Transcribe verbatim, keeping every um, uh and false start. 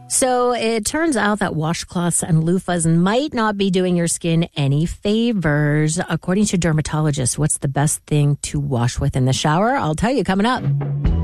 So it turns out that washcloths and loofahs might not be doing your skin any favors. According to dermatologists, what's the best thing to wash with in the shower? I'll tell you coming up.